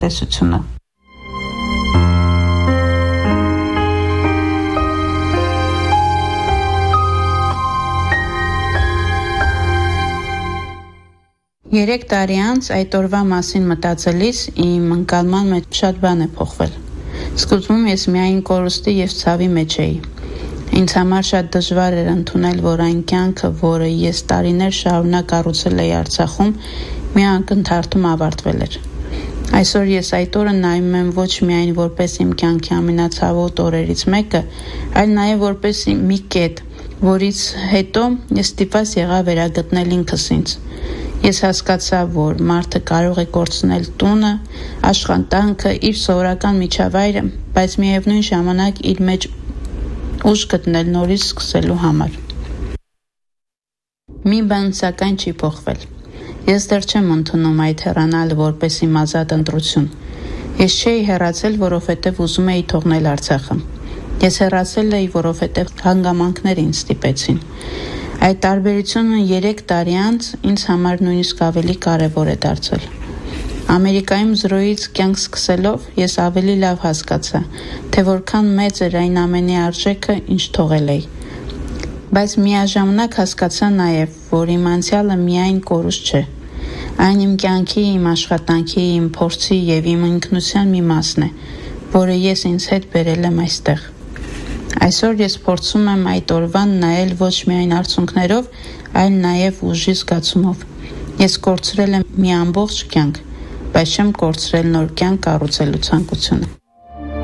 տեսությունը։ Երեք տարի անց այդ օրվա մասին մտածելիս իմ ընկալման մեջ շատ բան է փոխվել։ Սկզբում ես միայն կորուստի և ցավի մեջ էի։ Ինձ համար շատ դժվար էր ընդունել, որ այն կյանքը, որը ես տարիներ շարունակ կառուցել էի Արցախում, մի ակնթարթում ավարտվել էր։ Այսօր ես այդ օրը նայում եմ ոչ միայն որպես իմ կյանքի ամենացավոտ օրերից մեկը, այլ նաև որպես մի կետ, որից հետո ես ստիպված եղա վերագտնել ինքս ինձ։ Ես հասկացա, որ մարդը կարող է կորցնել տունը, աշխատանքը, իր սովորական միջավայրը, բայց միևնույն ժամանակ իր մեջ ուժ գտնել նորից սկսելու համար։ Մի բան սակայն չի փոխվել։ Ես դեռ չեմ ընդունում այդ հեռանալը որպես իմ ազատ ընտրություն։ Ես չէի հեռացել, որովհետև ուզում էի թողնել Արցախը։ Ես հեռացել էի, որովհետև հանգամանքներ ինձ ստիպեցին։ Այդ տարբերությունը 3 տարի անց ինձ համար նույնիսկ ավելի կարևոր է դարձել։ Ամերիկայում զրոյից կյանք սկսելով ես ավելի լավ հասկացա, թե որքան մեծ էր այն ամենի արժեքը, ինչ թողել էի։ Բայց միաժամանակ հասկացա նաև, որ իմ անցյալը միայն կորուստ չէ։ Այն իմ կյանքի, իմ աշխատանքի, իմ փորձի և իմ ինքնության մի մասն է, որը ես ինձ հետ բերել եմ այստեղ։ Այսօր ես փորձում եմ այդ օրվան նայել ոչ միայն արցունքներով, այլ նաև ուժի զգացումով։ Ես կորցրել եմ մի ամբողջ կյանք, բայց չեմ կորցրել նոր կյանք կառուցելու ցանկությունը։